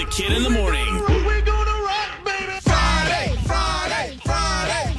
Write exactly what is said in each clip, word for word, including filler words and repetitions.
DeKid in the morning. We're gonna rock, baby. Friday, Friday, Friday,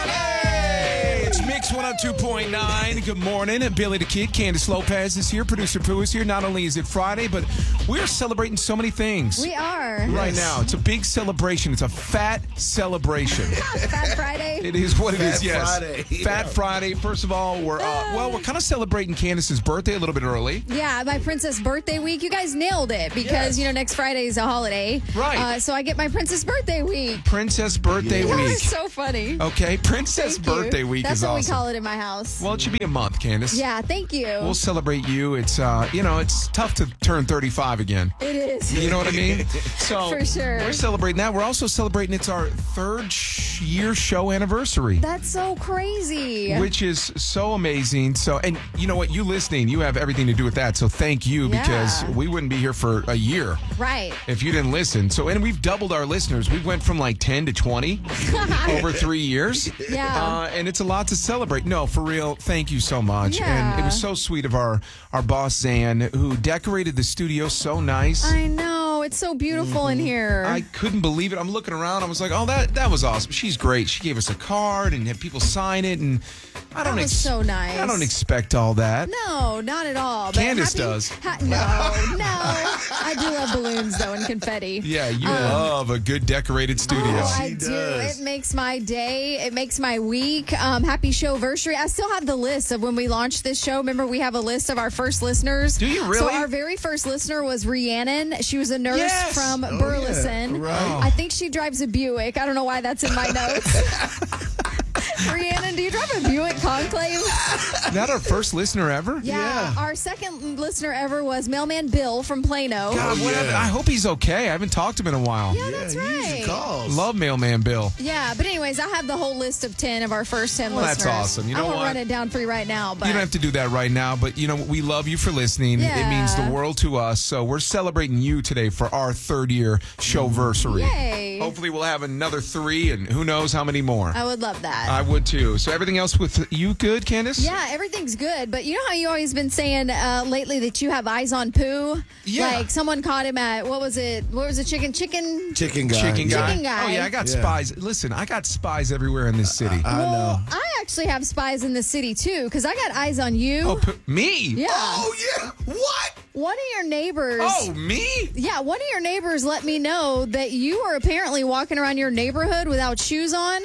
Friday. It's Mix one oh two point nine. Good morning. Billy the Kid, Candace Lopez is here. Producer Pooh is here. Not only is it Friday, but we're celebrating so many things. We are. Right now. It's a big celebration. It's a fat celebration. Fat Friday. It is what it Fat is, yes. Friday. Fat Friday. First of all, we're uh, well, we're kind of celebrating Candace's birthday a little bit early. Yeah, my princess birthday week. You guys nailed it because, Yes. you know, next Friday is a holiday. Right. Uh, so I get my princess birthday week. Princess birthday Yeah. That week. is so funny. Okay, Princess Thank you. birthday week That's is what awesome. we call it in my house. Well, it should be a month, Candace. Yeah, thank you. We'll celebrate you. It's uh, you know, it's tough to turn thirty-five again. it is. You know what I mean? So For sure. we're celebrating that. We're also celebrating it's our third sh- year show anniversary, That's so crazy. which is so amazing. So, and you know what? You listening, you have everything to do with that. So thank you Yeah. because we wouldn't be here for a year Right. if you didn't listen. So, and we've doubled our listeners. We went from like ten to twenty over three years. Yeah. Uh, and it's a lot to celebrate. No, for real, thank you so much. And it Yeah. was so sweet of our, our boss, Zan, who decorated the studio so nice. I know. It's so beautiful in here. I couldn't believe it. I'm looking around. I was like, oh, that that was awesome. She's great. She gave us a card and had people sign it. And I don't That was so nice. I don't expect all that. No, not at all. But Candace happy- does. Ha- no, no. I do love balloons, though, and confetti. Yeah, you love a good decorated studio. Oh, I She do. does. It makes my day. It makes my week. Um, happy showversary. I still have the list of when we launched this show. Remember, we have a list of our first listeners. Do you really? So our very first listener was Rhiannon. She was a nurse Yes. from Oh, Burleson. yeah. Right. I think she drives a Buick. I don't know why that's in my notes. Rhiannon, do you drive a Buick Conclave? Is that our first listener ever? Yeah. Yeah. Our second listener ever was Mailman Bill from Plano. God, what yeah. happened? I hope he's okay. I haven't talked to him in a while. Yeah, that's he usually right. calls. Love Mailman Bill. Yeah, but anyways, I have the whole list of ten of our first ten Well, that's listeners. awesome. You know I won't what? run it down for you right now, but You don't have to do that right now, but you know, we love you for listening. Yeah. It means the world to us. So we're celebrating you today for our third year showversary. Yay. Hopefully we'll have another three and who knows how many more. I would love that. I would too. So everything else with you good, Candace? yeah, everything's good. But you know how you always been saying uh, lately that you have eyes on Pooh? Yeah. Like someone caught him at, what was it? What was it? Chicken? Chicken? Chicken guy. Chicken guy. Chicken guy. Oh yeah, I got Yeah. spies. Listen, I got spies everywhere in this city. I well, know. I actually have spies in the city too, because I got eyes on you. oh, p- me? yeah. Oh, yeah. What? One of your neighbors. Oh, me? Yeah, one of your neighbors let me know that you are apparently walking around your neighborhood without shoes on.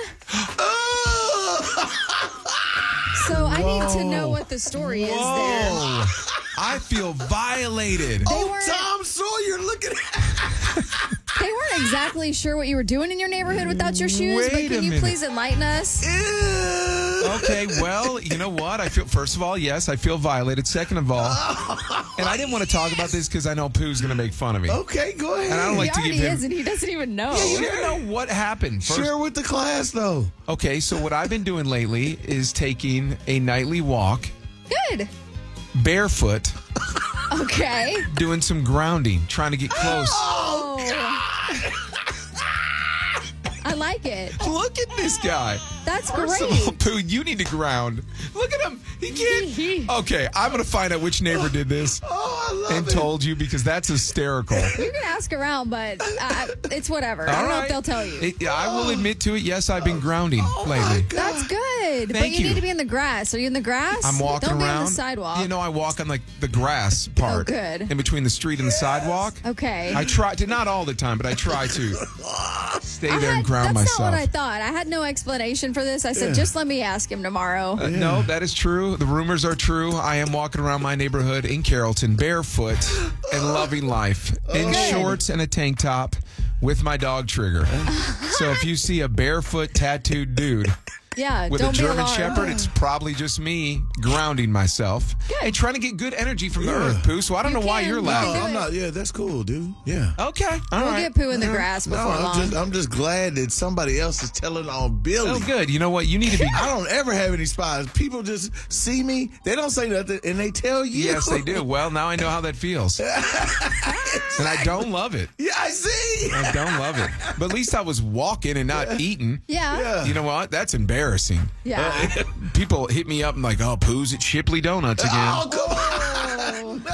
Oh. So I need to know what the story is there. Whoa. I feel violated. oh, weren't- Tom Sawyer, look at that. They weren't exactly sure what you were doing in your neighborhood without your shoes, Wait but a can you minute. please enlighten us? Ew. Okay, well, you know what? I feel, first of all, yes, I feel violated. Second of all, and I didn't want to talk about this because I know Pooh's going to make fun of me. Okay, go ahead. And I don't like he to already give him. is, and he doesn't even know. You never know what happened. First, Share with the class, though. okay, so what I've been doing lately is taking a nightly walk, Good. barefoot, Okay. doing some grounding, trying to get close. Oh, I like it. Look at this guy. That's First great. of all, Pooh, you need to ground. Look at him. He can't. Okay, I'm going to find out which neighbor did this oh, I love and it. told you because that's hysterical. You can ask around, but uh, it's whatever. I All don't know right. if they'll tell you. It- I will admit to it. Yes, I've been grounding Oh, my lately. God. That's good. but Thank you, you. need to be in the grass. Are you in the grass? I'm walking Don't around. be on the sidewalk. You know, I walk on like the grass part. Oh, good. In between the street and the sidewalk. Okay. I try to, not all the time, but I try to stay I there had- and ground that's myself. not what I thought. I had no explanation for this. I said, Yeah. just let me ask him tomorrow. Uh, No, that is true. The rumors are true. I am walking around my neighborhood in Carrollton barefoot and loving life in Good. shorts and a tank top with my dog Trigger. So if you see a barefoot tattooed dude Yeah, with don't a be German alarmed. Shepherd, it's probably just me grounding myself and trying to get good energy from the Yeah. earth, Pooh. So I don't You know why can. you're You No, can laughing. do I'm it. not. Yeah, that's cool, dude. Yeah. Okay, all We'll right. get Pooh in the grass No, before I'm long. just, I'm just glad that somebody else is telling on Billy. Oh, good. You know what? You need to be. I don't ever have any spies. People just see me, they don't say nothing, and they tell you. Yes, they do. Well, now I know how that feels, and I don't love it. Yeah, I see. I don't love it. But at least I was walking and not eating. yeah. Yeah. You know what? That's embarrassing. Yeah. People hit me up and like, oh, Pooh's at Shipley Donuts again. Oh, come on.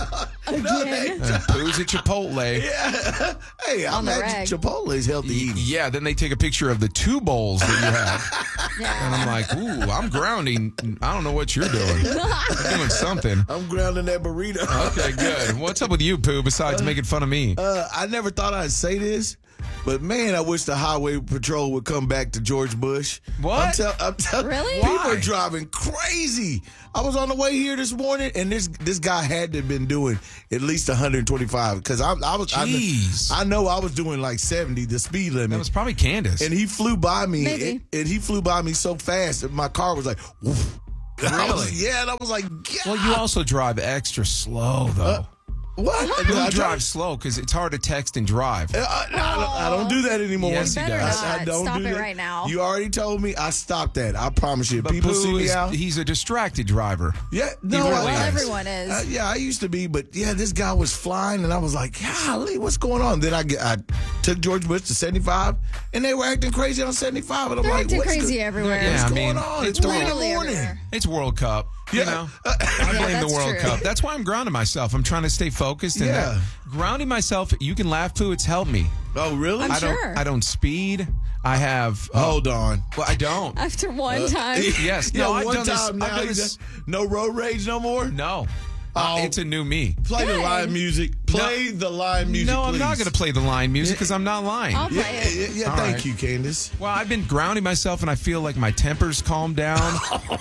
No, they Uh, Pooh's at Chipotle. Yeah. Hey, I'm the at rag. Chipotle's healthy eating. Yeah, then they take a picture of the two bowls that you have. Yeah. And I'm like, ooh, I'm grounding. I don't know what you're doing. You're doing something. I'm grounding that burrito. Okay, good. What's up with you, Pooh, besides making fun of me? Uh, I never thought I'd say this, but man, I wish the highway patrol would come back to George Bush. What? I'm, tell, I'm tell, Really? People Why? are driving crazy. I was on the way here this morning, and this this guy had to have been doing at least one hundred twenty-five because I, I was. I, Jeez. I know I was doing like seventy, the speed limit. That was probably Candace. And he flew by me, Maybe. and, and he flew by me so fast that my car was like, woof. I was- Really? yeah, and I was like, God. Well, you also drive extra slow, though. what? you I drive slow because it's hard to text and drive. I, I, don't, I don't do that anymore. Yes, he You better does. not. I, I don't Stop do it that. right now. You already told me. I stopped that. I promise you. If But people Pooh see me is, out. he's a distracted driver. Yeah, no, really I- is. Well, everyone is. Uh, yeah, I used to be, but yeah, this guy was flying, and I was like, "Golly, what's going on?" Then I, get, I took George Bush to seventy-five, and they were acting crazy on seventy-five, and I'm They're like, acting "What's crazy the, everywhere. Yeah, What's I going mean, on? it's It's three in the Literally morning." everywhere. It's World Cup. You Yeah. know, Uh, I blame the that's World true. Cup. That's why I'm grounding myself. I'm trying to stay focused. And Yeah. that- grounding myself, you can laugh, Pooh. It's helped me. Oh, really? I'm I don't. sure. I don't speed. I have. uh, Hold on. Well, I don't. After one Uh, time. Yes. Yeah, No, I've one done this- time I've now. done you this- just- no road rage no more. No. Uh, Oh. it's a new me. Play the Good. live music. Play the live music. No, I'm not please. going to play the line music because I'm not lying. I'll play Yeah, it. yeah, yeah All thank right. you, Candace. Well, I've been grounding myself and I feel like my temper's calmed down.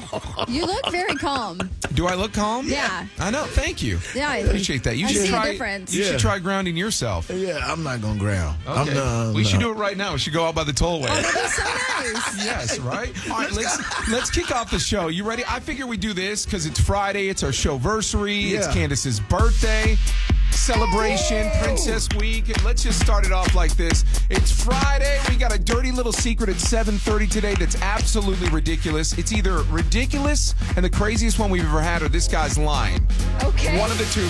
You look very calm. Do I look calm? Yeah. I know. Thank you. Yeah, I- Appreciate that. You I should see a try. difference. You Yeah. should try grounding yourself. Yeah, I'm not gonna ground. I'm Okay. not. we no. should do it right now. We should go out by the tollway. That's so nice. Yes, right? All right, let's let's kick off the show. You ready? I figure we do this because it's Friday. It's our showversary. It's Yeah. Candace's birthday celebration, Princess Week. Let's just start it off like this. It's Friday. We got a dirty little secret at seven thirty today that's absolutely ridiculous. It's either ridiculous and the craziest one we've ever had, or this guy's lying. Okay. One of the two.